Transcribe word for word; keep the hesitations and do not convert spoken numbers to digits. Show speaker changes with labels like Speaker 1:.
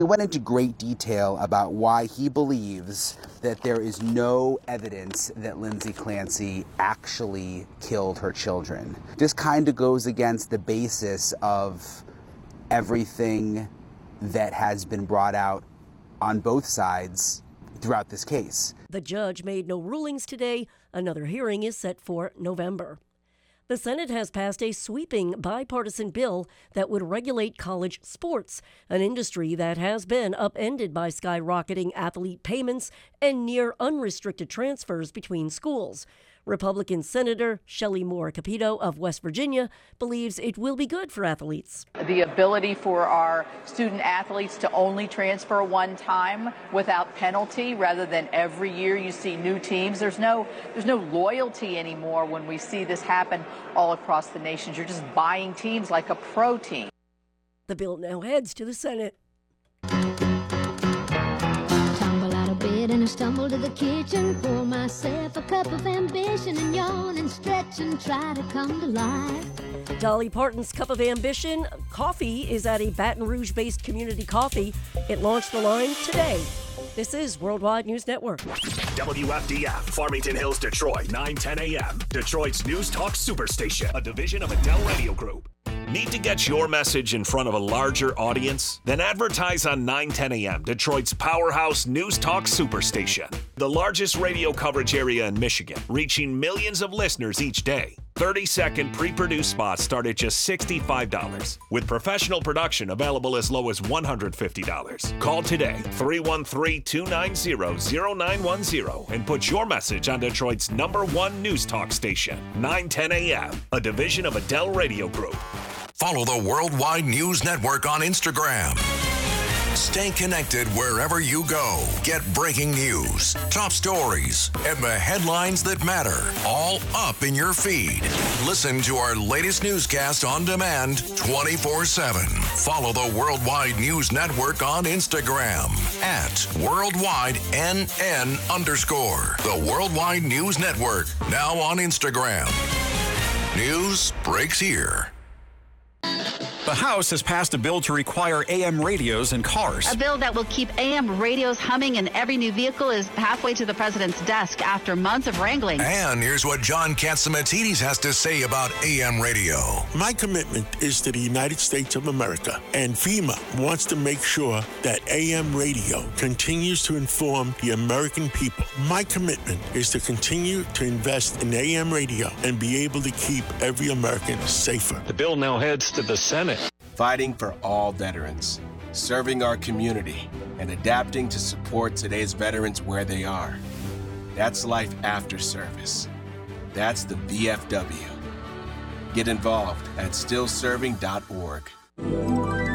Speaker 1: He went into great detail about why he believes that there is no evidence that Lindsay Clancy actually killed her children. This kind of goes against the basis of everything that has been brought out on both sides throughout this case.
Speaker 2: The judge made no rulings today. Another hearing is set for November. The Senate has passed a sweeping bipartisan bill that would regulate college sports, an industry that has been upended by skyrocketing athlete payments and near unrestricted transfers between schools. Republican Senator Shelley Moore Capito of West Virginia believes it will be good for athletes.
Speaker 3: The ability for our student athletes to only transfer one time without penalty rather than every year you see new teams. There's no there's no loyalty anymore when we see this happen all across the nation. You're just buying teams like a pro team.
Speaker 2: The bill now heads to the Senate.
Speaker 4: And I stumble to the kitchen, pour myself a cup of ambition and yawn and stretch and try to come to life.
Speaker 2: Dolly Parton's Cup of Ambition coffee is at a Baton Rouge-based community coffee. It launched the line today. This is Worldwide News Network.
Speaker 5: W F D F, Farmington Hills, Detroit, nine ten a.m. Detroit's News Talk Superstation, a division of Adele Radio Group. Need to get your message in front of a larger audience? Then advertise on nine ten a.m., Detroit's powerhouse News Talk Superstation. The largest radio coverage area in Michigan, reaching millions of listeners each day. thirty-second pre-produced spots start at just sixty-five dollars, with professional production available as low as one hundred fifty dollars. Call today, three one three, two nine zero, zero nine one zero, and put your message on Detroit's number one News Talk station, nine ten a.m., a division of Adele Radio Group.
Speaker 6: Follow the Worldwide News Network on Instagram. Stay connected wherever you go. Get breaking news, top stories, and the headlines that matter, all up in your feed. Listen to our latest newscast on demand twenty-four seven. Follow the Worldwide News Network on Instagram at Worldwide N N underscore. The Worldwide News Network, now on Instagram. News breaks here.
Speaker 7: The House has passed a bill to require A M radios in cars.
Speaker 8: A bill that will keep A M radios humming in every new vehicle is halfway to the president's desk after months of wrangling.
Speaker 6: And here's what John Catsimatidis has to say about A M radio.
Speaker 9: My commitment is to the United States of America, and FEMA wants to make sure that A M radio continues to inform the American people. My commitment is to continue to invest in A M radio and be able to keep every American safer.
Speaker 10: The bill now heads to the Senate.
Speaker 11: Fighting for all veterans, serving our community, and adapting to support today's veterans where they are. That's life after service. That's the V F W. Get involved at still serving dot org.